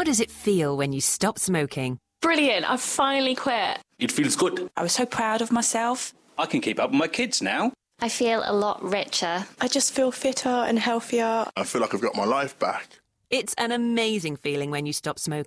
does it feel when you stop smoking? Brilliant, I've finally quit. It feels good. I was so proud of myself. I can keep up with my kids now. I feel a lot richer. I just feel fitter and healthier. I feel like I've got my life back. It's an amazing feeling when you stop smoking.